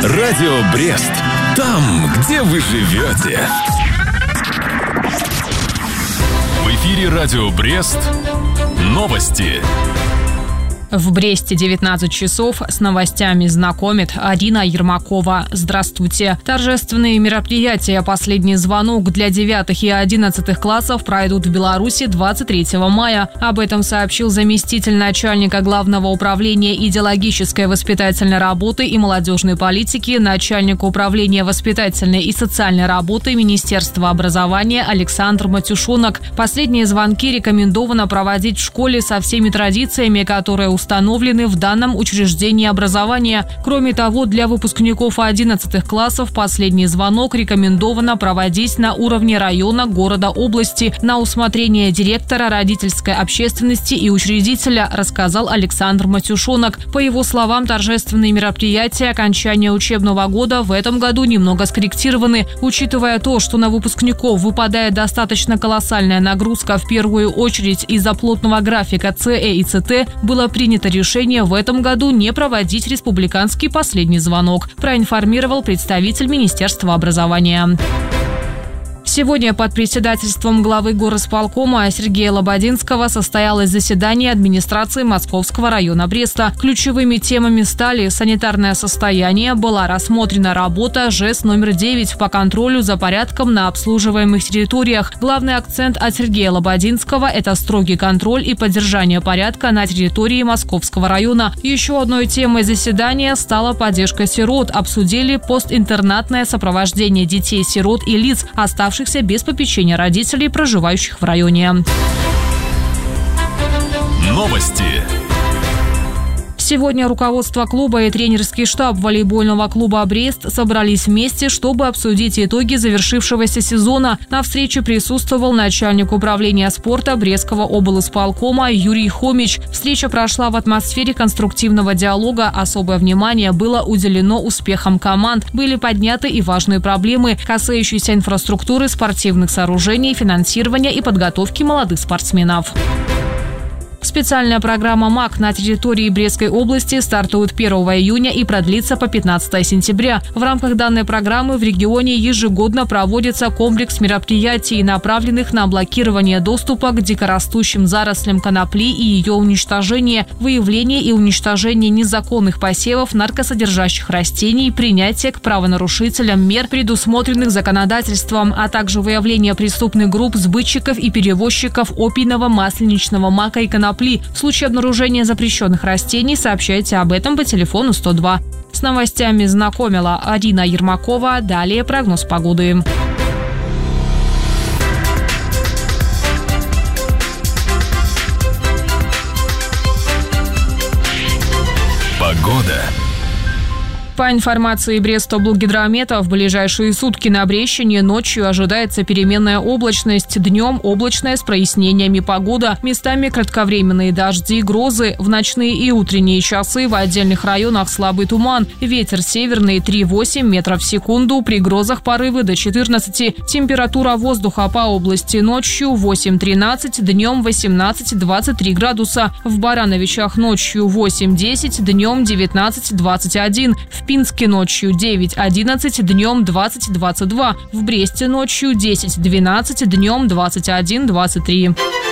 Радио Брест. Там, где вы живете. В эфире Радио Брест. Новости. В Бресте 19 часов. С новостями знакомит Арина Ермакова. Здравствуйте. Торжественные мероприятия «Последний звонок» для 9 и 11 классов пройдут в Беларуси 23 мая. Об этом сообщил заместитель начальника Главного управления идеологической воспитательной работы и молодежной политики, начальника управления воспитательной и социальной работы Министерства образования Александр Матюшонок. Последние звонки рекомендовано проводить в школе со всеми традициями, которые установлены в данном учреждении образования. Кроме того, для выпускников 11 классов последний звонок рекомендовано проводить на уровне района, города, области на усмотрение директора, родительской общественности и учредителя, рассказал Александр Матюшонок. По его словам, торжественные мероприятия окончания учебного года в этом году немного скорректированы, учитывая то, что на выпускников выпадает достаточно колоссальная нагрузка, в первую очередь из-за плотного графика ЦЭ и ЦТ, было принято решение в этом году не проводить республиканский последний звонок, проинформировал представитель Министерства образования. Сегодня под председательством главы горосполкома Сергея Лободинского состоялось заседание администрации Московского района Бреста. Ключевыми темами стали санитарное состояние, была рассмотрена работа ЖЭС номер 9 по контролю за порядком на обслуживаемых территориях. Главный акцент от Сергея Лободинского – это строгий контроль и поддержание порядка на территории Московского района. Еще одной темой заседания стала поддержка сирот. Обсудили постинтернатное сопровождение детей-сирот и лиц, оставшихся без попечения родителей, проживающих в районе. Новости. Сегодня руководство клуба и тренерский штаб волейбольного клуба «Брест» собрались вместе, чтобы обсудить итоги завершившегося сезона. На встрече присутствовал начальник управления спорта Брестского облисполкома Юрий Хомич. Встреча прошла в атмосфере конструктивного диалога. Особое внимание было уделено успехам команд. Были подняты и важные проблемы, касающиеся инфраструктуры, спортивных сооружений, финансирования и подготовки молодых спортсменов. Специальная программа МАК на территории Брестской области стартует 1 июня и продлится по 15 сентября. В рамках данной программы в регионе ежегодно проводится комплекс мероприятий, направленных на блокирование доступа к дикорастущим зарослям конопли и ее уничтожение, выявление и уничтожение незаконных посевов наркосодержащих растений, принятие к правонарушителям мер, предусмотренных законодательством, а также выявление преступных групп сбытчиков и перевозчиков опийного, масленичного мака и конопли. В случае обнаружения запрещенных растений сообщайте об этом по телефону 102. С новостями знакомила Арина Ермакова. Далее прогноз погоды. Погода. По информации Брестоблгидромета, в ближайшие сутки на Брещине ночью ожидается переменная облачность, днем облачная с прояснениями погода, местами кратковременные дожди, грозы, в ночные и утренние часы в отдельных районах слабый туман, ветер северный 3,8 метров в секунду, при грозах порывы до 14, температура воздуха по области ночью 8-13, днем 18-23 градуса, в Барановичах ночью 8-10, днем 19-21, в Пинске ночью 9-11, днем 20-22. В Бресте ночью 10-12, днем 21-23.